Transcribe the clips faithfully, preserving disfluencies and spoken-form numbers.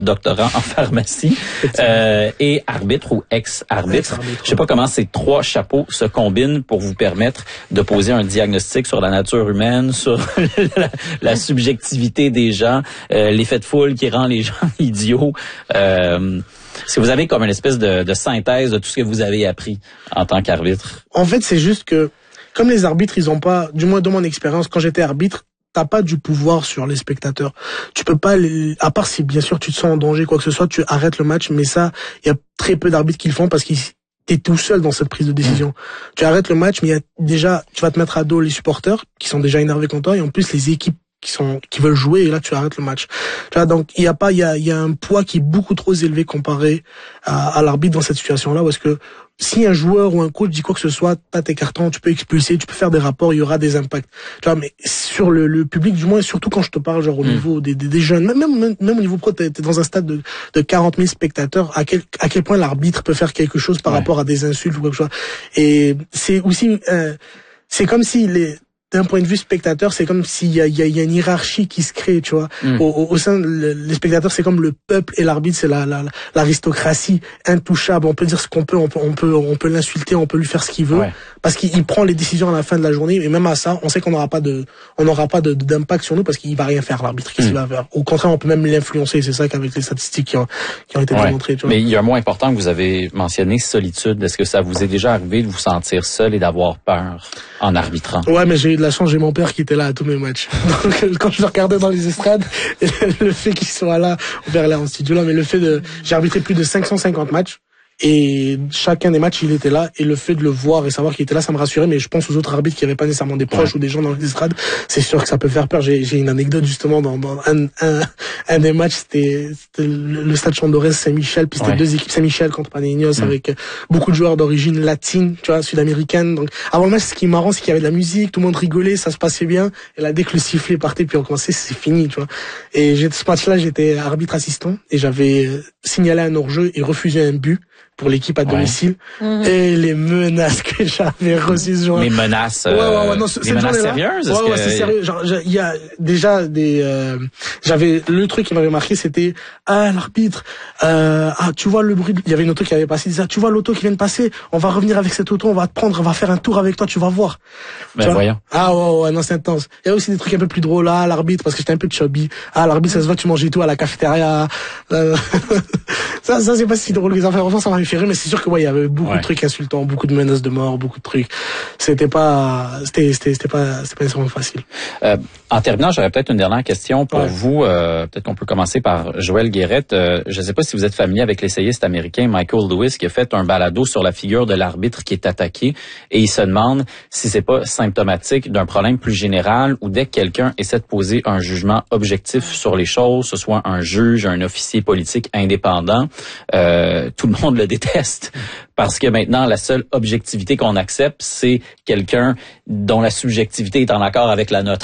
doctorant en pharmacie euh, et arbitre ou ex-arbitre. Ex-arbitre. Je sais pas comment ces trois chapeaux se combinent pour vous permettre de poser un diagnostic sur la nature humaine, sur la, la subjectivité des gens, euh, l'effet de foule qui rend les gens idiots. Euh, Est-ce que vous avez comme une espèce de, de synthèse de tout ce que vous avez appris en tant qu'arbitre? En fait, c'est juste que, comme les arbitres, ils ont pas, du moins de mon expérience, quand j'étais arbitre, t'as pas du pouvoir sur les spectateurs. Tu peux pas, les, à part si bien sûr tu te sens en danger, quoi que ce soit, tu arrêtes le match, mais ça, il y a très peu d'arbitres qui le font parce qu'ils t'es tout seul dans cette prise de décision. Mmh. Tu arrêtes le match, mais il y a déjà, tu vas te mettre à dos les supporters qui sont déjà énervés contre toi et en plus les équipes qui sont qui veulent jouer et là tu arrêtes le match. Tu vois, donc il y a pas il y a il y a un poids qui est beaucoup trop élevé comparé à, à l'arbitre dans cette situation-là parce que si un joueur ou un coach dit quoi que ce soit, t'as tes cartons, tu peux expulser, tu peux faire des rapports, il y aura des impacts. Tu vois, mais sur le, le public, du moins, surtout quand je te parle genre au mmh. niveau des, des, des jeunes, même, même, même au niveau pro, t'es, t'es dans un stade de, de quarante mille spectateurs, à quel, à quel point l'arbitre peut faire quelque chose par ouais. rapport à des insultes ou quelque chose. Et c'est aussi, euh, c'est comme si les, d'un point de vue spectateur, c'est comme s'il y a, il y a, il y a une hiérarchie qui se crée, tu vois. Mm. Au, au, au sein, le, les spectateurs, c'est comme le peuple et l'arbitre, c'est la, la, l'aristocratie intouchable. On peut dire ce qu'on peut, on peut, on peut, on peut l'insulter, on peut lui faire ce qu'il veut, ouais. parce qu'il il prend les décisions à la fin de la journée. Et même à ça, on sait qu'on n'aura pas de, on n'aura pas de, d'impact sur nous parce qu'il va rien faire, l'arbitre. Qu'est-ce mm. qu'il va faire? Au contraire, on peut même l'influencer. C'est ça qu'avec les statistiques qui ont, qui ont été ouais. démontrées, tu vois. Mais il y a un mot important que vous avez mentionné, solitude. Est-ce que ça vous est déjà arrivé de vous sentir seul et d'avoir peur en arbitrant? Ouais, mais j'ai eu de la chance, j'ai mon père qui était là à tous mes matchs. Donc, quand je le regardais dans les estrades, le fait qu'il soit là, mon père est là en studio là, mais le fait de, j'ai arbitré plus de cinq cent cinquante matchs. Et chacun des matchs, il était là. Et le fait de le voir et savoir qu'il était là, ça me rassurait. Mais je pense aux autres arbitres qui n'avaient pas nécessairement des proches ouais. ou des gens dans les estrades. C'est sûr que ça peut faire peur. J'ai, j'ai une anecdote justement dans, dans un, un, un des matchs. C'était, c'était le stade Chandorès Saint-Michel. Puis c'était ouais. deux équipes Saint-Michel contre Panenios mmh. avec beaucoup de joueurs d'origine latine, tu vois, sud-américaine. Donc avant le match, ce qui est marrant, c'est qu'il y avait de la musique, tout le monde rigolait, ça se passait bien. Et là, dès que le sifflet partait, puis on commençait, c'est fini, tu vois. Et j'ai, ce match-là, j'étais arbitre assistant et j'avais signalé un hors-jeu et refusé un but pour l'équipe à domicile ouais. mmh. et les menaces que j'avais reçues ce jour-là. Les menaces, euh, ouais, ouais, ouais, non, des menaces sérieuses? Ouais, ouais, que... c'est sérieux. Genre, il y a déjà des, euh, j'avais, le truc qui m'avait marqué, c'était, ah, l'arbitre, euh, ah, tu vois le bruit, il y avait une auto qui avait passé, il disait, ah, tu vois l'auto qui vient de passer, on va revenir avec cette auto, on va te prendre, on va faire un tour avec toi, tu vas voir. Ben, voyons. Ah, ouais, ouais, non, c'est intense. Il y a aussi des trucs un peu plus drôles, ah, l'arbitre, parce que j'étais un peu chubby. Ah, l'arbitre, ça se voit, tu mangeais tout à la cafétéria. Euh, ça, ça, c'est pas si drôle, les affaires, ça m'a fait rire, mais c'est sûr que, ouais, il y avait beaucoup ouais. de trucs insultants, beaucoup de menaces de mort, beaucoup de trucs. C'était pas, c'était, c'était, c'était pas, c'était pas nécessairement facile. Euh, en terminant, j'aurais peut-être une dernière question pour ouais. vous. Euh, peut-être qu'on peut commencer par Joël Guérette. Euh, je ne sais pas si vous êtes familier avec l'essayiste américain Michael Lewis qui a fait un balado sur la figure de l'arbitre qui est attaqué et il se demande si c'est pas symptomatique d'un problème plus général où dès que quelqu'un essaie de poser un jugement objectif sur les choses, ce soit un juge, un officier politique indépendant, euh, tout le monde le déteste. Parce que maintenant, la seule objectivité qu'on accepte, c'est quelqu'un dont la subjectivité est en accord avec la nôtre.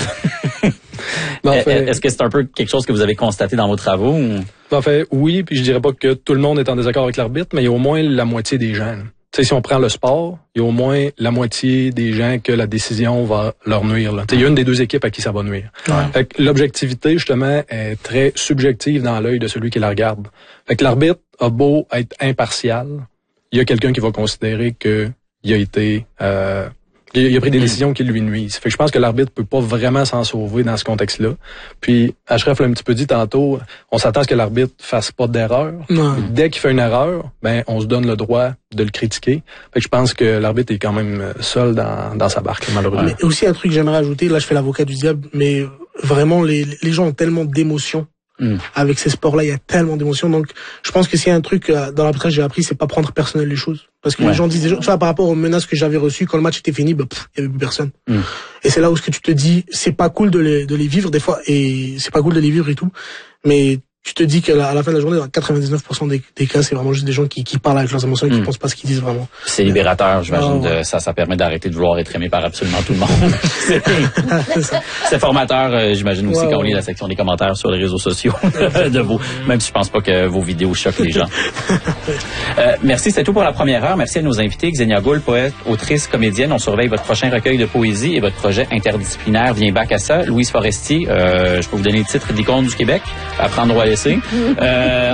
Ben, en fait, est-ce que c'est un peu quelque chose que vous avez constaté dans vos travaux? Ou? En fait, oui, puis je dirais pas que tout le monde est en désaccord avec l'arbitre, mais il y a au moins la moitié des gens. Tu sais, si on prend le sport, il y a au moins la moitié des gens que la décision va leur nuire. Là. Il y a une des deux équipes à qui ça va nuire. Ouais. Fait que l'objectivité, justement, est très subjective dans l'œil de celui qui la regarde. Fait que l'arbitre a beau être impartial, il y a quelqu'un qui va considérer que il a été euh, il a pris des décisions qui lui nuisent. Fait que je pense que l'arbitre peut pas vraiment s'en sauver dans ce contexte-là. Puis Ashraf l'a un petit peu dit tantôt, on s'attend à ce que l'arbitre fasse pas d'erreur. Dès qu'il fait une erreur, ben on se donne le droit de le critiquer. Fait que je pense que l'arbitre est quand même seul dans dans sa barque, malheureusement. Mais aussi un truc que j'aimerais ajouter, là je fais l'avocat du diable, mais vraiment les les gens ont tellement d'émotions. Mm. Avec ces sports-là, il y a tellement d'émotions. Donc, je pense que s'il y a un truc euh, dans l'arbitrage que j'ai appris, c'est pas prendre personnel les choses. Parce que ouais. les gens disent, tu vois, par rapport aux menaces que j'avais reçues, quand le match était fini, bah, pff, il y avait plus personne. Mm. Et c'est là où ce que tu te dis, c'est pas cool de les, de les vivre des fois, et c'est pas cool de les vivre et tout. Mais tu te dis qu'à la fin de la journée, dans quatre-vingt-dix-neuf pour cent des, des cas, c'est vraiment juste des gens qui, qui parlent avec leurs émotions et qui mm. pensent pas ce qu'ils disent vraiment. C'est libérateur, j'imagine. Ah, ouais. de, ça, ça permet d'arrêter de vouloir être aimé par absolument tout le monde. c'est, c'est, c'est formateur, euh, j'imagine aussi, ouais, quand on lit ouais. la section des commentaires sur les réseaux sociaux de vous. Même si je pense pas que vos vidéos choquent les gens. euh, merci, c'est tout pour la première heure. Merci à nos invités. Xenia Gould, poète, autrice, comédienne. On surveille votre prochain recueil de poésie et votre projet interdisciplinaire vient back à ça. Louise Forestier, euh, je peux vous donner le titre d'Icône du Québec, Apprendre ou à laisser. Euh,